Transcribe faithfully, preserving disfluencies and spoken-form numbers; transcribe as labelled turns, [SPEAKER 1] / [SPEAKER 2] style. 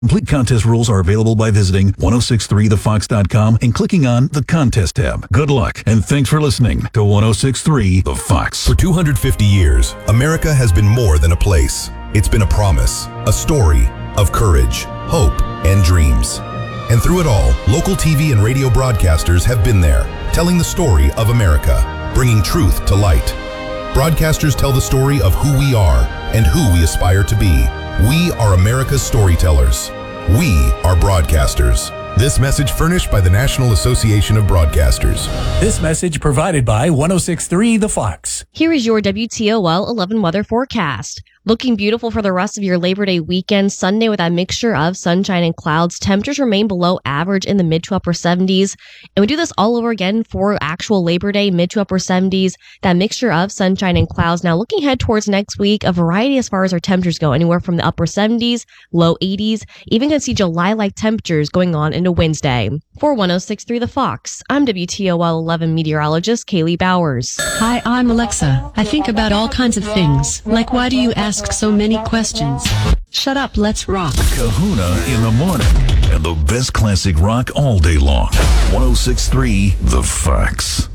[SPEAKER 1] Complete contest rules are available by visiting ten sixty-three the fox dot com and clicking on the Contest tab. Good luck, and thanks for listening to ten sixty-three The Fox.
[SPEAKER 2] For two hundred fifty years, America has been more than a place. It's been a promise, a story of courage, hope, and dreams. And through it all, local T V and radio broadcasters have been there, telling the story of America, bringing truth to light. Broadcasters tell the story of who we are and who we aspire to be. We are America's storytellers. We are broadcasters. This message furnished by the National Association of Broadcasters.
[SPEAKER 3] This message provided by ten sixty-three The Fox.
[SPEAKER 4] Here is your W T O L eleven weather forecast. Looking beautiful for the rest of your Labor Day weekend. Sunday with a mixture of sunshine and clouds. Temperatures remain below average in the mid to upper seventies. And we do this all over again for actual Labor Day, mid to upper seventies. That mixture of sunshine and clouds. Now looking ahead towards next week, a variety as far as our temperatures go. Anywhere from the upper seventies, low eighties. Even going to see July-like temperatures going on into Wednesday. For ten sixty-three The Fox, I'm W T O L eleven meteorologist Kaylee Bowers.
[SPEAKER 5] Hi, I'm Alexa. I think about all kinds of things. Like, why do you ask so many questions? Shut up, let's rock.
[SPEAKER 1] Kahuna in the morning, and the best classic rock all day long. ten sixty-three The Fox.